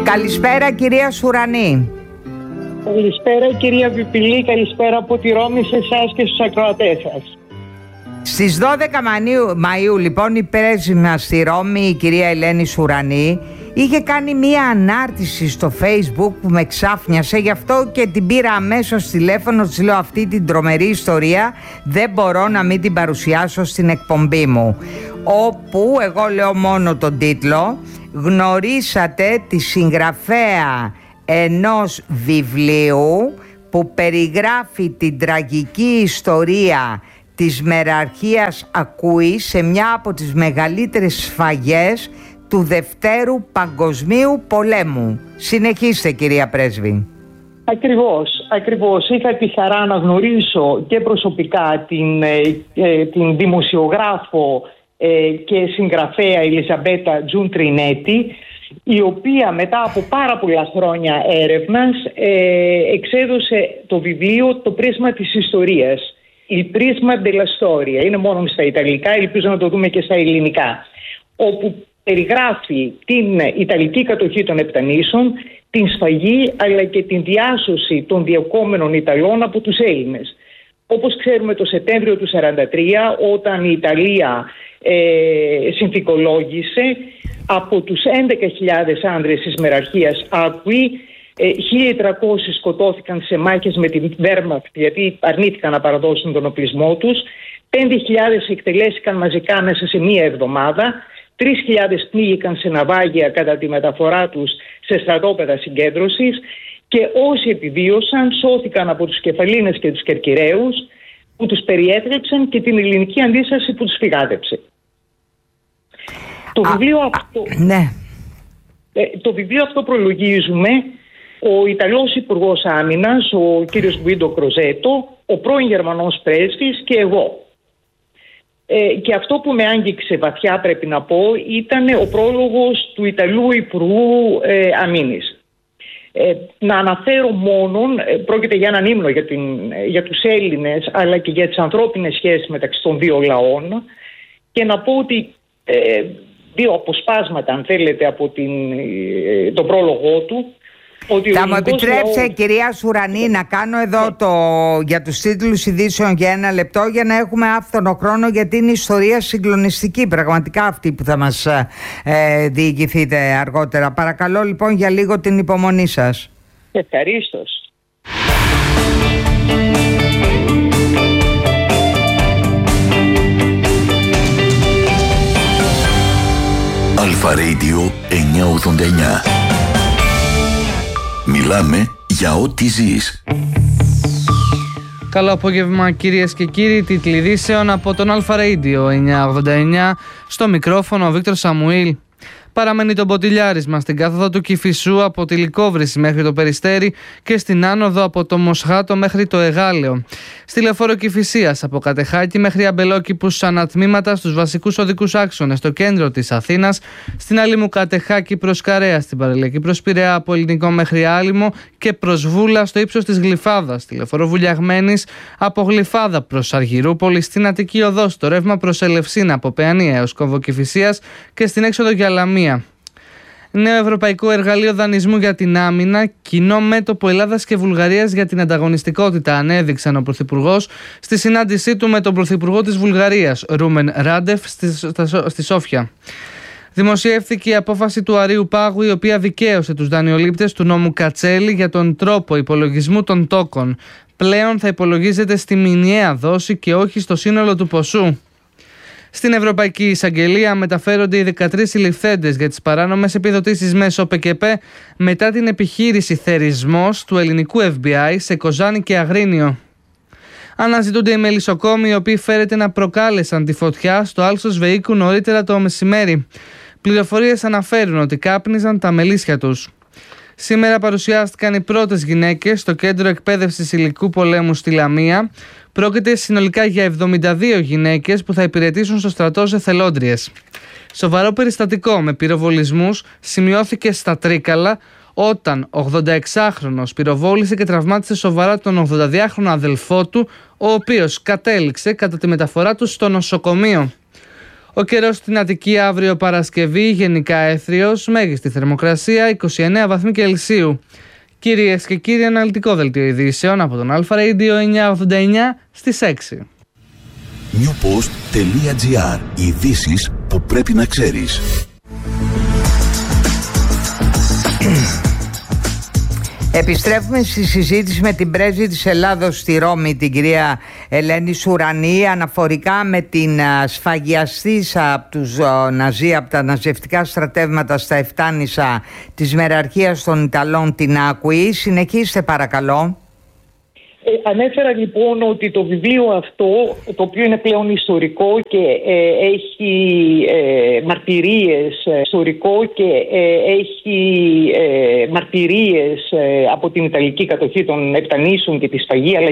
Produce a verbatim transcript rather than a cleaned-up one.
Καλησπέρα κυρία Σουρανή. Καλησπέρα κυρία Πιπηλή, καλησπέρα από τη Ρώμη σε εσάς και στους ακροατές σας. Στις δώδεκα Μαΐου λοιπόν η πρέσβη μας στη Ρώμη, η κυρία Ελένη Σουρανή, είχε κάνει μία ανάρτηση στο Facebook που με ξάφνιασε, γι' αυτό και την πήρα αμέσως τηλέφωνο, της λέω αυτή την τρομερή ιστορία δεν μπορώ να μην την παρουσιάσω στην εκπομπή μου, όπου εγώ λέω μόνο τον τίτλο. Γνωρίσατε τη συγγραφέα ενός βιβλίου που περιγράφει την τραγική ιστορία της μεραρχίας Ακούη σε μια από τις μεγαλύτερες σφαγές του Δευτέρου Παγκοσμίου Πολέμου. Συνεχίστε κυρία Πρέσβη. Ακριβώς, ακριβώς. Είχα τη χαρά να γνωρίσω και προσωπικά την, ε, την δημοσιογράφο ε, και συγγραφέα Ελιζαμπέτα Τζουντρινέτη, η οποία μετά από πάρα πολλά χρόνια έρευνας ε, εξέδωσε το βιβλίο «Το πρίσμα της ιστορίας». Il Prisma della Storia, είναι μόνο στα Ιταλικά, ελπίζω να το δούμε και στα ελληνικά, όπου περιγράφει την Ιταλική κατοχή των Επτανήσων, την σφαγή αλλά και την διάσωση των διακόμενων Ιταλών από τους Έλληνες. Όπως ξέρουμε, το Σεπτέμβριο του χίλια εννιακόσια σαράντα τρία, όταν η Ιταλία ε, συνθηκολόγησε, από τους έντεκα χιλιάδες άνδρες της μεραρχίας Άκουη, χίλια τριακόσιοι σκοτώθηκαν σε μάχες με την Wehrmacht γιατί αρνήθηκαν να παραδώσουν τον οπλισμό τους, πέντε χιλιάδες εκτελέστηκαν μαζικά μέσα σε μία εβδομάδα, τρεις χιλιάδες πνίγηκαν σε ναυάγια κατά τη μεταφορά τους σε στρατόπεδα συγκέντρωσης και όσοι επιβίωσαν σώθηκαν από τους Κεφαλίνες και τους Κερκυραίους που τους περιέτρεψαν και την ελληνική αντίσταση που τους φυγάδεψε. Το α, βιβλίο α, αυτό... Ναι. Ε, το βιβλίο αυτό προλογίζουμε ο Ιταλός Υπουργός Άμυνας, ο κύριος Γκουίντο Κροζέτο, ο πρώην Γερμανός πρέσβης και εγώ. Ε, και αυτό που με άγγιξε βαθιά, πρέπει να πω, ήταν ο πρόλογος του Ιταλού Υπουργού ε, Αμήνης. Ε, να αναφέρω μόνον, ε, πρόκειται για έναν ύμνο για, την, για τους Έλληνες, αλλά και για τις ανθρώπινες σχέσεις μεταξύ των δύο λαών, και να πω ότι ε, δύο αποσπάσματα, αν θέλετε, από την, ε, τον πρόλογό του. Θα μου επιτρέψετε λαός... κυρία Σουρανή να κάνω εδώ το, για τους τίτλους ειδήσεων για ένα λεπτό, για να έχουμε άφθονο χρόνο, γιατί είναι ιστορία συγκλονιστική πραγματικά αυτή που θα μας ε, διηγηθείτε αργότερα. Παρακαλώ λοιπόν για λίγο την υπομονή σας. Ευχαρίστως. Αλφα Radio εννιακόσια ογδόντα εννιά. Μιλάμε για ό,τι ζεις. Καλό απόγευμα κυρίες και κύριοι, τίτλοι ειδήσεων από τον Αλφα Radio εννιακόσια ογδόντα εννιά. Στο μικρόφωνο ο Βίκτορ Σαμουήλ. Παραμένει το μποτιλιάρισμα στην κάθοδο του Κηφισού από τη Λυκόβρηση μέχρι το Περιστέρι και στην άνοδο από το Μοσχάτο μέχρι το Εγάλεο. Στη λεωφόρο Κηφισίας από Κατεχάκη μέχρι Αμπελόκηπους ανατμήματα στους βασικούς οδικούς άξονες στο κέντρο της Αθήνας, στην Άλυμου Κατεχάκη προς Καρέα, στην Παραλιακή προς Πειραιά από Ελληνικό μέχρι Άλυμο και προς Βούλα στο ύψος της Γλυφάδας. Στη λεωφόρο Βουλιαγμένης από Γλυφάδα προς Αργυρούπολη, στην Αττική Οδό στο ρεύμα προς Ελευσίνα από Παιανία έως Κόμβο Κηφισίας και στην έξοδο για Λαμία. Νέο Ευρωπαϊκό Εργαλείο Δανεισμού για την Άμυνα, κοινό μέτωπο Ελλάδας και Βουλγαρίας για την ανταγωνιστικότητα, ανέδειξαν ο Πρωθυπουργός στη συνάντησή του με τον Πρωθυπουργό της Βουλγαρίας, Ρούμεν Ράντεφ, στη, στη Σόφια. Δημοσιεύθηκε η απόφαση του Αρείου Πάγου, η οποία δικαίωσε τους δανειολήπτες του νόμου Κατσέλη για τον τρόπο υπολογισμού των τόκων. Πλέον θα υπολογίζεται στη μηνιαία δόση και όχι στο σύνολο του ποσού. Στην Ευρωπαϊκή Εισαγγελία μεταφέρονται οι δεκατρείς συλληφθέντες για τις παράνομες επιδοτήσεις μέσω ΠΚΠ μετά την επιχείρηση θερισμός του ελληνικού Εφ Μπι Άι σε Κοζάνη και Αγρίνιο. Αναζητούνται οι μελισσοκόμοι οι οποίοι φέρεται να προκάλεσαν τη φωτιά στο άλσος Βεΐκου νωρίτερα το μεσημέρι. Πληροφορίες αναφέρουν ότι κάπνιζαν τα μελίσια τους. Σήμερα παρουσιάστηκαν οι πρώτες γυναίκες στο Κέντρο Εκπαίδευσης Υλικού Πολέμου στη Λαμία. Πρόκειται συνολικά για εβδομήντα δύο γυναίκες που θα υπηρετήσουν στο στρατό ως εθελόντριες. Σοβαρό περιστατικό με πυροβολισμούς σημειώθηκε στα Τρίκαλα, όταν ογδονταεξάχρονος πυροβόλησε και τραυμάτισε σοβαρά τον ογδονταδυάχρονο αδελφό του, ο οποίος κατέληξε κατά τη μεταφορά του στο νοσοκομείο. Ο καιρός στην Αττική αύριο Παρασκευή, γενικά έθριος, μέγιστη θερμοκρασία είκοσι εννέα βαθμοί Κελσίου. Κυρίες και κύριοι, αναλυτικό δελτίο ειδήσεων από τον Αλφα Radio εννιακόσια ογδόντα εννιά στις έξι. newpost.gr. Ειδήσεις που πρέπει να ξέρεις. Επιστρέφουμε στη συζήτηση με την πρέσβη της Ελλάδος στη Ρώμη, την κυρία Ελένη Σουρανή, αναφορικά με την σφαγιαστής από τους Ναζί, από τα ναζευτικά στρατεύματα στα Εφτάνησα της μεραρχίας των Ιταλών, την Άκουη. Συνεχίστε παρακαλώ. Ε, ανέφερα λοιπόν ότι το βιβλίο αυτό, το οποίο είναι πλέον ιστορικό και ε, έχει ε, μαρτυρίες, ε, ιστορικό και ε, έχει ε, μαρτυρίες ε, από την Ιταλική κατοχή των Επτανήσων και τη σφαγή, αλλά